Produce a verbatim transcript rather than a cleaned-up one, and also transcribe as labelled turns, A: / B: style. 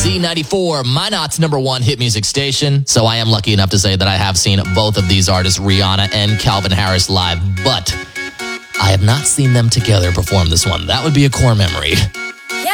A: Z ninety-four, Minot's number one hit music station. So I am lucky enough to say that I have seen both of these artists, Rihanna and Calvin Harris, live, but I have not seen them together perform this one. That would be a core memory.